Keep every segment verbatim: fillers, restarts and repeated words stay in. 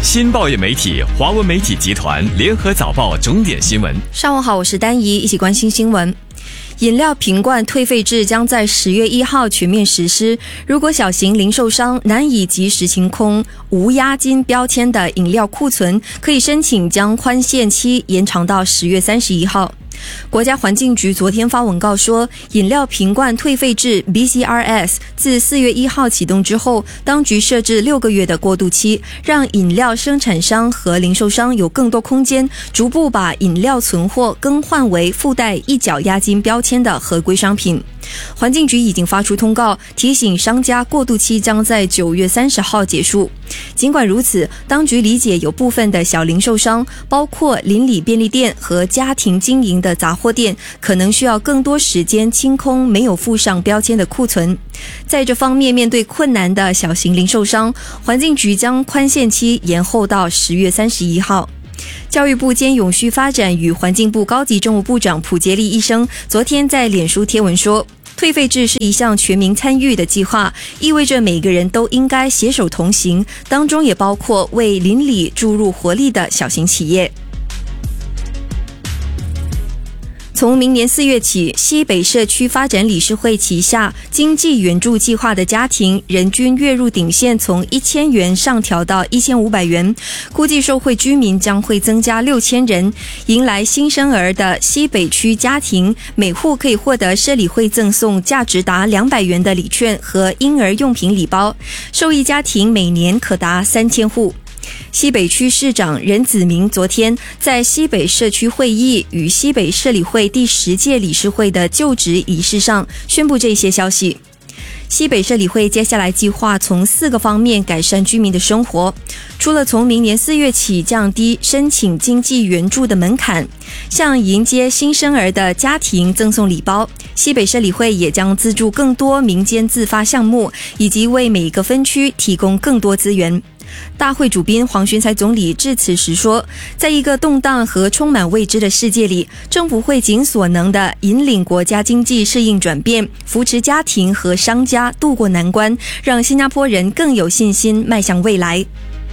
新报业媒体华文媒体集团联合早报重点新闻。 上午好，我是丹怡，一起关心新闻。饮料瓶罐退费制将在十月一号全面实施。如果小型零售商难以及时清空无押金标签的饮料库存，可以申请将宽限期延长到十月三十一号。国家环境局昨天发文告说，饮料瓶罐退费制 B C R S 自四月一号启动之后，当局设置六个月的过渡期，让饮料生产商和零售商有更多空间，逐步把饮料存货更换为附带一角押金标签的合规商品。环境局已经发出通告，提醒商家过渡期将在九月三十号结束。尽管如此，当局理解有部分的小零售商，包括邻里便利店和家庭经营的杂货店，可能需要更多时间清空没有附上标签的库存。在这方面，面对困难的小型零售商，环境局将宽限期延后到十月三十一号。教育部兼永续发展与环境部高级政务部长普杰利医生昨天在脸书贴文说，退费制是一项全民参与的计划，意味着每个人都应该携手同行，当中也包括为邻里注入活力的小型企业。从明年四月起，西北社区发展理事会旗下经济援助计划的家庭人均月入顶线从一千元上调到一千五百元，估计受惠居民将会增加六千人。迎来新生儿的西北区家庭，每户可以获得社理会赠送价值达两百元的礼券和婴儿用品礼包，受益家庭每年可达三千户。西北区市长任子明昨天在西北社区会议与西北社理会第十届理事会的就职仪式上宣布这些消息。西北社理会接下来计划从四个方面改善居民的生活，除了从明年四月起降低申请经济援助的门槛，向迎接新生儿的家庭赠送礼包，西北社理会也将资助更多民间自发项目，以及为每个分区提供更多资源。大会主宾黄循财总理致辞时说，在一个动荡和充满未知的世界里，政府会尽所能地引领国家经济适应转变，扶持家庭和商家渡过难关，让新加坡人更有信心迈向未来。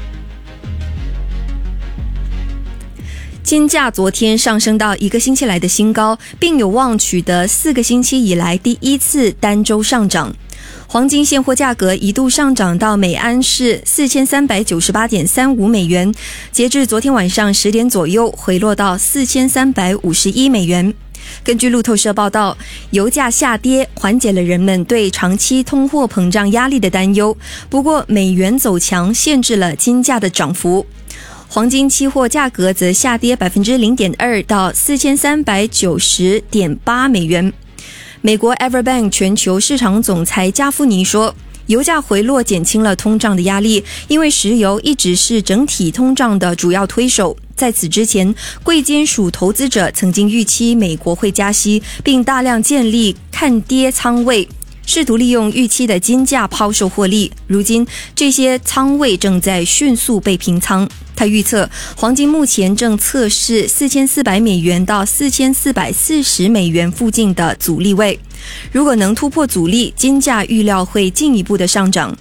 金价昨天上升到一个星期来的新高，并有望取得四个星期以来第一次单周上涨。黄金现货价格一度上涨到每安士 四千三百九十八点三五美元，截至昨天晚上十点左右回落到四千三百五十一美元。根据路透社报道，油价下跌缓解了人们对长期通货膨胀压力的担忧，不过美元走强限制了金价的涨幅。黄金期货价格则下跌 百分之零点二 到四千三百九十点八美元。美国 Everbank 全球市场总裁加夫尼说，油价回落减轻了通胀的压力，因为石油一直是整体通胀的主要推手。在此之前，贵金属投资者曾经预期美国会加息，并大量建立看跌仓位，试图利用预期的金价抛售获利。如今这些仓位正在迅速被平仓。他预测黄金目前正测试四千四百美元到四千四百四十美元附近的阻力位，如果能突破阻力，金价预料会进一步的上涨。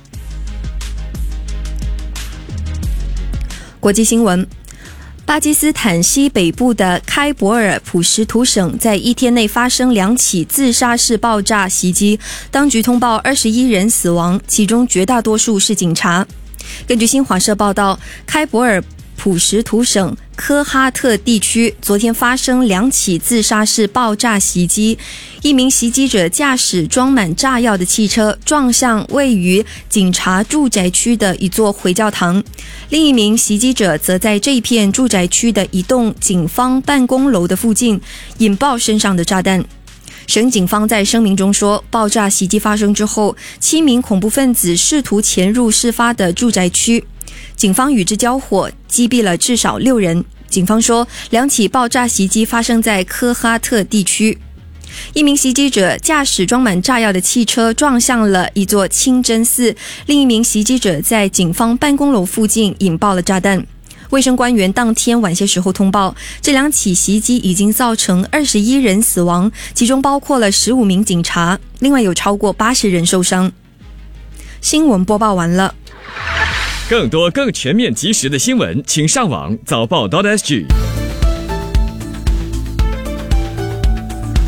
国际新闻，巴基斯坦西北部的开伯尔普什图省在一天内发生两起自杀式爆炸袭击，当局通报二十一人死亡，其中绝大多数是警察。根据新华社报道，开伯尔普什图省科哈特地区昨天发生两起自杀式爆炸袭击，一名袭击者驾驶装满炸药的汽车撞向位于警察住宅区的一座回教堂，另一名袭击者则在这片住宅区的一栋警方办公楼的附近引爆身上的炸弹。省警方在声明中说，爆炸袭击发生之后，七名恐怖分子试图潜入事发的住宅区，警方与之交火，击毙了至少六人。警方说，两起爆炸袭击发生在科哈特地区。一名袭击者驾驶装满炸药的汽车撞向了一座清真寺，另一名袭击者在警方办公楼附近引爆了炸弹。卫生官员当天晚些时候通报，这两起袭击已经造成二十一人死亡，其中包括了十五名警察，另外有超过八十人受伤。新闻播报完了。 更多更全面及时的新闻，请上网早报 .sg。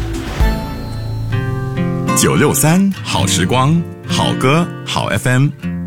九六三好时光，好歌好 F M。